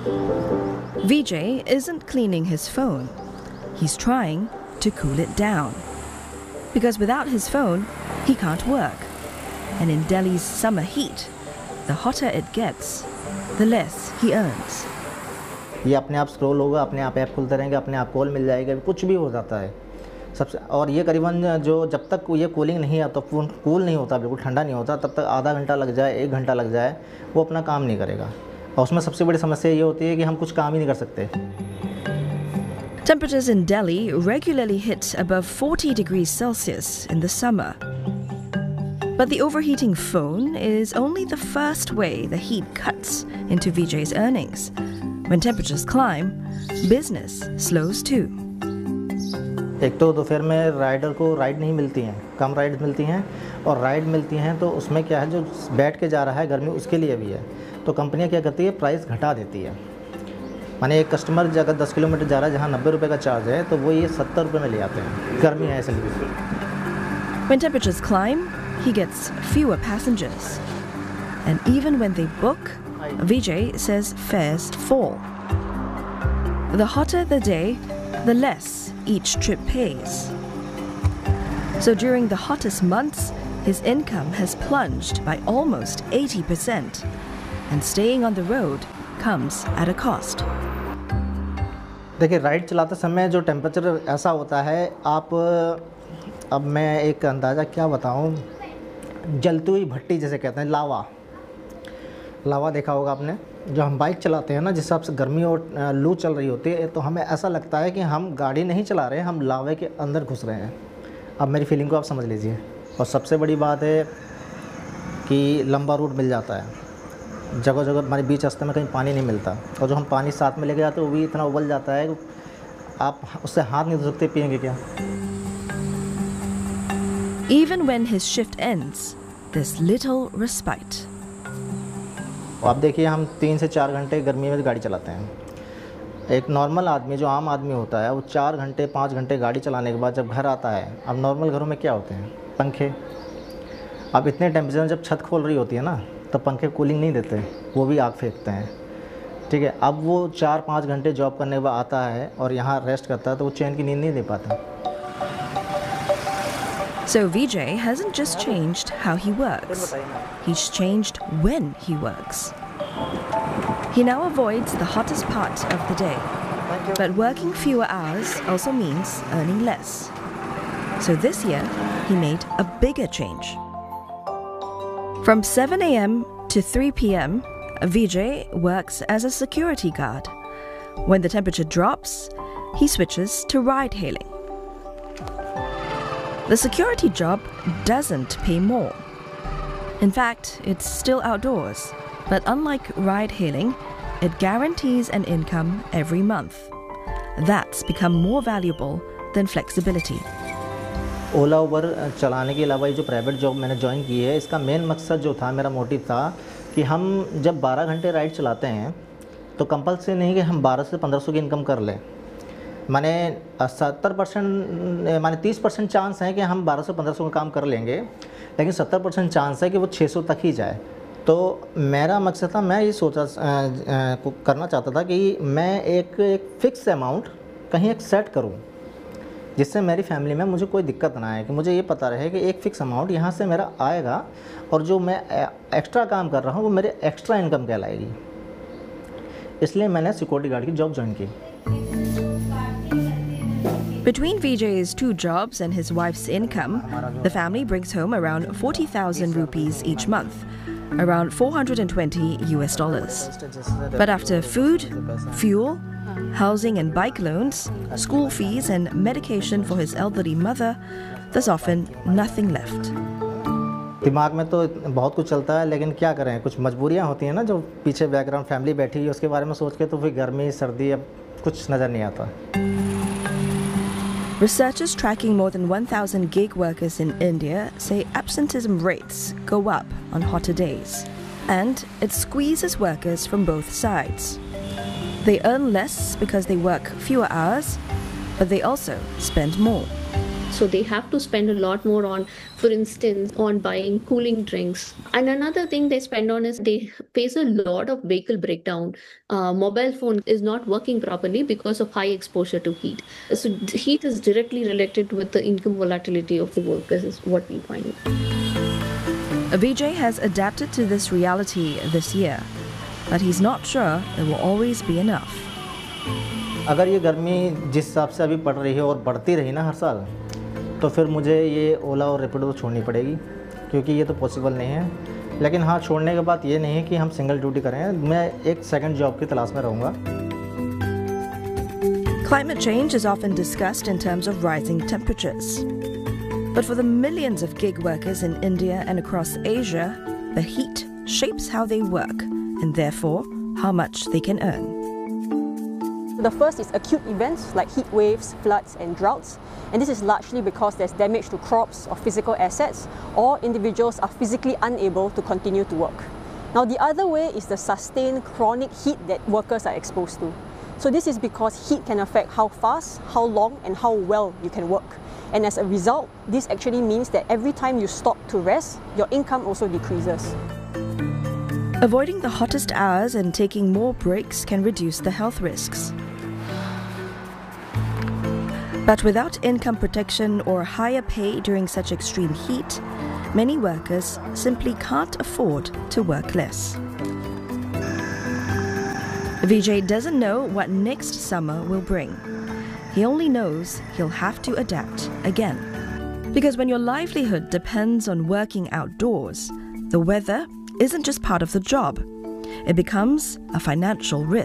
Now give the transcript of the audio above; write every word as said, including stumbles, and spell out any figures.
Vijay isn't cleaning his phone. He's trying to cool it down. Because without his phone, he can't work. And in Delhi's summer heat, the hotter it gets, the less he earns. ये अपने आप scroll होगा, अपने आप app खुलते रहेंगे, अपने आप कॉल मिल जाएगा, कुछ भी हो जाता है सबसे। और ये करीबन जो जब तक ये कूलिंग नहीं आता, फ़ोन कूल नहीं होता, बिल्कुल ठंडा नहीं होता, तब तक आधा घंटा लग जाए, एक घंटा लग जाए, वो अपना काम नहीं करेगा। और उसमें सबसे बड़ी समस्या ये होती है कि हम कुछ काम ही नहीं कर सकते। Temperatures in Delhi regularly hit above forty degrees Celsius in the summer. But the overheating phone is only the first way the heat cuts into Vijay's earnings. When temperatures climb, business slows too. एक तो दोपहर में rider को ride नहीं मिलती हैं, कम ride मिलती हैं, और राइड मिलती हैं तो उसमें क्या है, जो बैठ के जा रहा है गर्मी उसके लिए भी है, तो कंपनियां क्या करती है, प्राइस घटा देती है। माने एक कस्टमर अगर दस किलोमीटर जा रहा है जहाँ नब्बे रुपये का चार्ज है, तो वो ये सत्तर रुपये में ले आते हैं, गर्मी है इसलिए। When temperatures climb, he gets fewer passengers. And even when they book, Vijay says fares fall. The hotter the day, the less each trip pays. So during the hottest months, his income has plunged by almost eighty percent. And staying on the road comes at a cost. देखिए, ride चलाते समय जो temperature ऐसा होता है, आप अब मैं एक अंदाज़ा क्या बताऊं, जलती हुई भट्टी जैसे कहते हैं, लावा लावा देखा होगा आपने। जो हम बाइक चलाते हैं ना, जिस हिसाब से गर्मी और लू चल रही होती है, तो हमें ऐसा लगता है कि हम गाड़ी नहीं चला रहे हैं, हम लावे के अंदर घुस रहे हैं। अब मेरी फीलिंग को आप समझ लीजिए। और सबसे बड़ी बात है कि लंबा रूट मिल जाता है, जगह जगह हमारे बीच रास्ते में कहीं पानी नहीं मिलता, और जो हम पानी साथ में लेके जाते हैं वो भी इतना उबल जाता है कि आप उससे हाथ नहीं धो सकते, पिएंगे क्या। Even when his shift ends, there's little respite. आप देखिए, हम तीन से चार घंटे गर्मी में गाड़ी चलाते हैं। एक नॉर्मल आदमी, जो आम आदमी होता है, वो चार घंटे पाँच घंटे गाड़ी चलाने के बाद जब घर आता है, अब नॉर्मल घरों में क्या होते हैं, पंखे। अब इतने टेम्परेचर में जब छत खोल रही होती है ना, तो पंखे कूलिंग नहीं देते, वो भी आग फेंकते हैं, ठीक है। अब वो चार पाँच घंटे जॉब करने के बाद आता है और यहाँ रेस्ट करता है, तो वो चैन की नींद नहीं दे पाता। So Vijay hasn't just changed how he works, he's changed when he works. He now avoids the hottest part of the day, but working fewer hours also means earning less. So this year, he made a bigger change. From seven a m to three p m, Vijay works as a security guard. When the temperature drops, he switches to ride-hailing. The security job doesn't pay more. In fact, it's still outdoors, but unlike ride-hailing, it guarantees an income every month. That's become more valuable than flexibility. ओला उबर चलाने के अलावा ये जो private job मैंने join की है, इसका main मकसद जो था, मेरा मोटिव था कि हम जब बारह घंटे राइड चलाते हैं तो कंपल्सरी नहीं कि हम बारह से पंद्रह सौ की इनकम कर लें। माने सत्तर परसेंट माने तीस परसेंट चांस है कि हम बारह सौ पंद्रह सौ का काम कर लेंगे, लेकिन सत्तर परसेंट चांस है कि वो छः सौ तक ही जाए। तो मेरा मकसद था, मैं ये सोचा आ, आ, करना चाहता था कि मैं एक एक फ़िक्स अमाउंट कहीं एक सेट करूं, जिससे मेरी फैमिली में मुझे कोई दिक्कत ना आए, कि मुझे ये पता रहे कि एक फ़िक्स अमाउंट यहाँ से मेरा आएगा, और जो मैं एक्स्ट्रा काम कर रहा हूँ वो मेरे एक्स्ट्रा इनकम कहलाएगी। इसलिए मैंने सिक्योरिटी गार्ड की जॉब ज्वाइन की। Between Vijay's two jobs and his wife's income, the family brings home around forty thousand rupees each month, around four hundred twenty U S dollars. But after food, fuel, housing and bike loans, school fees and medication for his elderly mother, there's often nothing left. दिमाग में तो बहुत कुछ चलता है, लेकिन क्या करें, कुछ मजबूरियां होती हैं ना, जो पीछे बैकग्राउंड फैमिली बैठी है उसके बारे में सोच के तो फिर गर्मी सर्दी अब कुछ नज़र नहीं आता। Researchers tracking more than one thousand gig workers in India say absenteeism rates go up on hotter days, and it squeezes workers from both sides. They earn less because they work fewer hours, but they also spend more. So they have to spend a lot more on, for instance, on buying cooling drinks. And another thing they spend on is they face a lot of vehicle breakdown. Uh, mobile phone is not working properly because of high exposure to heat. So heat is directly related with the income volatility of the workers, is what we find. Vijay has adapted to this reality this year, but he's not sure there will always be enough. अगर ये गर्मी जिस हिसाब से अभी पड़ रही है और बढ़ती रही ना हर साल, तो फिर मुझे ये ओला और रैपिडो तो छोड़नी पड़ेगी, क्योंकि ये तो पॉसिबल नहीं है। लेकिन हाँ, छोड़ने के बाद ये नहीं है कि हम सिंगल ड्यूटी करें, मैं एक सेकंड जॉब की तलाश में रहूँगा। Climate change is often discussed in terms of rising temperatures. But for the millions of gig workers in India and across Asia, the heat shapes how they work and therefore how much they can earn. The first is acute events like heat waves, floods and droughts, and this is largely because there's damage to crops or physical assets, or individuals are physically unable to continue to work. Now the other way is the sustained chronic heat that workers are exposed to. So this is because heat can affect how fast, how long and how well you can work. And as a result, this actually means that every time you stop to rest, your income also decreases. Avoiding the hottest hours and taking more breaks can reduce the health risks. But without income protection or higher pay during such extreme heat, many workers simply can't afford to work less. Vijay doesn't know what next summer will bring. He only knows he'll have to adapt again. Because when your livelihood depends on working outdoors, the weather isn't just part of the job. It becomes a financial risk.